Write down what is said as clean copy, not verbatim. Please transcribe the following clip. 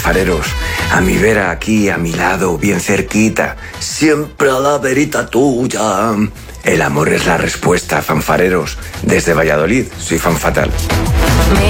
fanfareros. A mi vera aquí, a mi lado, bien cerquita. Siempre a la verita tuya. El amor es la respuesta, fanfareros. Desde Valladolid, soy Fan Fatal.